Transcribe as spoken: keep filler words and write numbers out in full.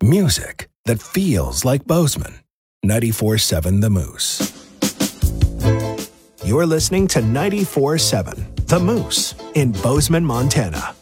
Music that feels like Bozeman. ninety-four point seven The Moose. You're listening to ninety-four point seven The Moose in Bozeman, Montana.